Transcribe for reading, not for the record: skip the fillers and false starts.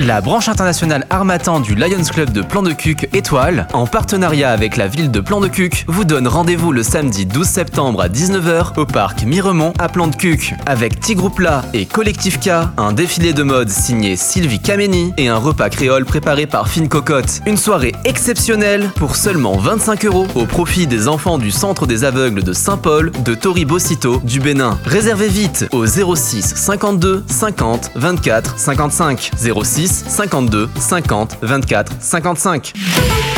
La branche internationale Harmattan du Lions Club de Plan-de-Cuc Étoile, en partenariat avec la ville de Plan-de-Cuc, vous donne rendez-vous le samedi 12 septembre à 19h au parc Miremont à Plan-de-Cuc, avec Tigroupla et Collectif K, un défilé de mode signé Sylvie Kameni et un repas créole préparé par Fine Cocotte. Une soirée exceptionnelle pour seulement 25 € au profit des enfants du Centre des aveugles de Saint-Paul de Tori-Bocito du Bénin. Réservez vite au 06 52 50 24 55 06 52 50 24 55.